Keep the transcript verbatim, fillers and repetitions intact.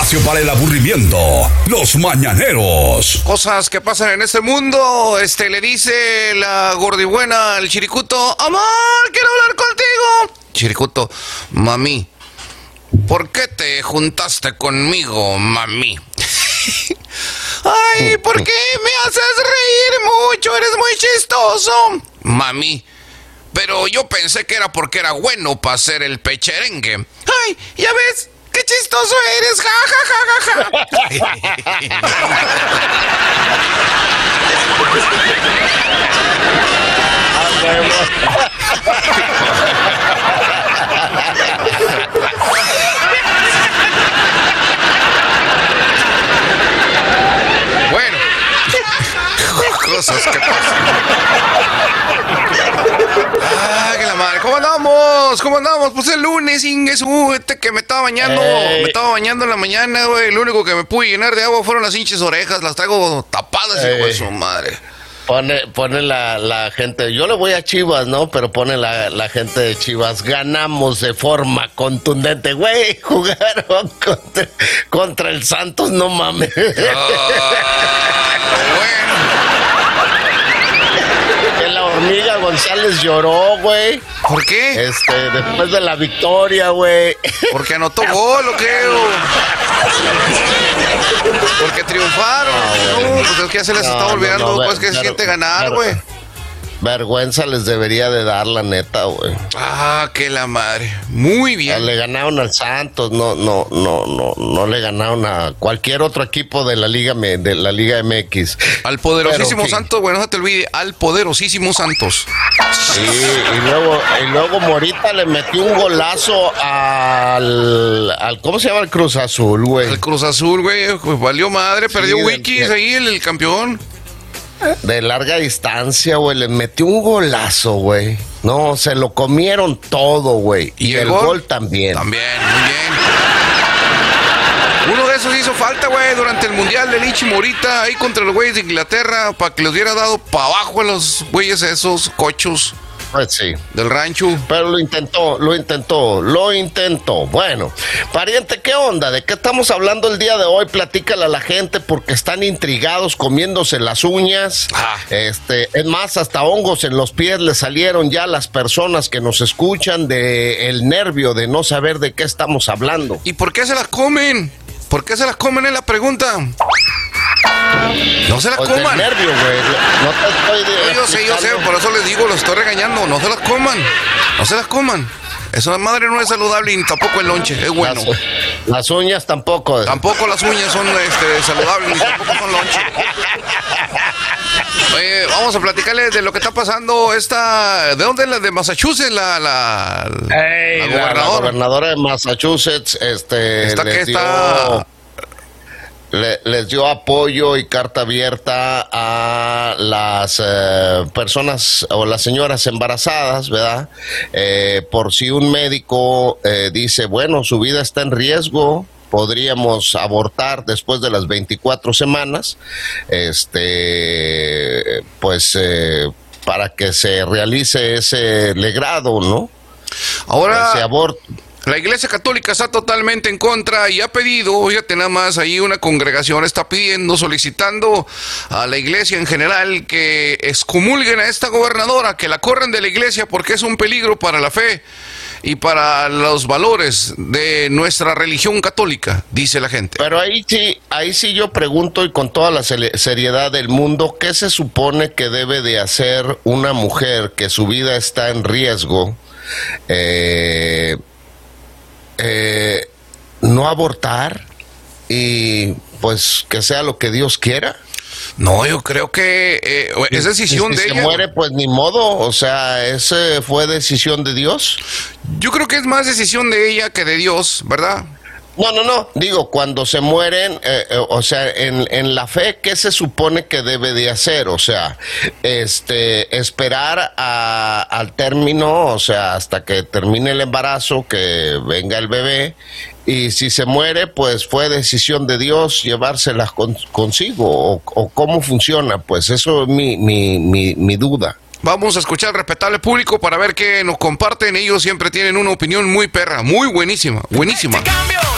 espacio para el aburrimiento. Los mañaneros. Cosas que pasan en este mundo. Este, le dice la gordibuena al chiricuto: amor, quiero hablar contigo. Chiricuto: mami, ¿por qué te juntaste conmigo, mami? Ay, ¿por qué me haces reír mucho? Eres muy chistoso. Mami, pero yo pensé que era porque era bueno para hacer el pecherengue. Ay, ya ves, qué chistoso eres. Ja, ja, ja, ja, Bueno, cosas que pasan. Ah, que la madre. ¿Cómo andamos? ¿Cómo andamos? Pues el lunes, Ingesu, este que me estaba bañando, hey. me estaba bañando en la mañana, güey. Lo único que me pude llenar de agua fueron las hinches orejas. Las traigo tapadas, hijo de su madre. Pone, pone la, la gente, yo le voy a Chivas, ¿no? Pero pone la, la gente de Chivas, ganamos de forma contundente. Güey, jugaron contra, contra el Santos, no mames. Ah, bueno. La hormiga González lloró, güey. ¿Por qué? Este, después de la victoria, güey. Porque anotó gol, ¿o qué? Porque triunfaron. No, no, pues es que ya se les no, está olvidando, no, no, pues ver, que se siente ganar, güey. Vergüenza les debería de dar, la neta, güey. Ah, que la madre. Muy bien. Le ganaron al Santos, no, no, no, no, no le ganaron a cualquier otro equipo de la Liga de la Liga M X. Al poderosísimo Pero, Santos, güey, no se te olvide, al poderosísimo Santos. Sí, y luego, y luego Morita le metió un golazo al, al ¿cómo se llama? El Cruz Azul, güey. El Cruz Azul, güey, pues valió madre, perdió sí, Wikis de... ahí el, el campeón. De larga distancia, güey, le metió un golazo, güey. No, se lo comieron todo, güey. Y, ¿Y el, el gol? gol también. También, muy bien. Uno de esos hizo falta, güey, durante el Mundial de Lichi Morita, ahí contra los güeyes de Inglaterra, para que los hubiera dado para abajo a los güeyes esos cochos. Pues sí. Del rancho. Pero lo intentó, lo intentó, lo intentó. Bueno, pariente, ¿qué onda? ¿De qué estamos hablando el día de hoy? Platícale a la gente porque están intrigados comiéndose las uñas. Ah. Este, es más, hasta hongos en los pies le salieron ya a las personas que nos escuchan de el nervio de no saber de qué estamos hablando. ¿Y por qué se las comen? ¿Por qué se las comen es la pregunta? No se las pues coman. Nervio, güey. No te estoy de yo sé, yo sé, por eso les digo, los estoy regañando. No se las coman. No se las coman. Esa madre no es saludable y tampoco el lonche, es bueno. Las, las uñas tampoco. Tampoco las uñas son este, saludables, ni tampoco son lonche. Oye, vamos a platicarles de lo que está pasando esta... ¿De dónde es la de Massachusetts? La, la, hey, la, gobernadora. la, la gobernadora de Massachusetts, este... Esta que dio... está... Le, les dio apoyo y carta abierta a las eh, personas o las señoras embarazadas, ¿verdad? Eh, por si un médico eh, dice, bueno, su vida está en riesgo, podríamos abortar después de las veinticuatro semanas, este, pues eh, para que se realice ese legrado, ¿no? Ahora... Ese aborto. La Iglesia Católica está totalmente en contra y ha pedido, fíjate nada más, ahí una congregación está pidiendo, solicitando a la Iglesia en general que excomulguen a esta gobernadora, que la corran de la Iglesia porque es un peligro para la fe y para los valores de nuestra religión católica, dice la gente. Pero ahí sí, ahí sí yo pregunto y con toda la seriedad del mundo, ¿qué se supone que debe de hacer una mujer que su vida está en riesgo? Eh... Eh, no abortar y pues que sea lo que Dios quiera. No, yo creo que eh, es decisión y si de se ella. Muere, pues ni modo, o sea, ese fue decisión de Dios. Yo creo que es más decisión de ella que de Dios, ¿verdad? No, no, no, digo, cuando se mueren, eh, eh, o sea, en, en la fe, ¿qué se supone que debe de hacer? O sea, este, esperar a, al término, o sea, hasta que termine el embarazo, que venga el bebé, y si se muere, pues fue decisión de Dios llevárselas con, consigo, o, o cómo funciona, pues eso es mi, mi, mi, mi duda. Vamos a escuchar al respetable público para ver qué nos comparten. Ellos siempre tienen una opinión muy perra, muy buenísima, buenísima.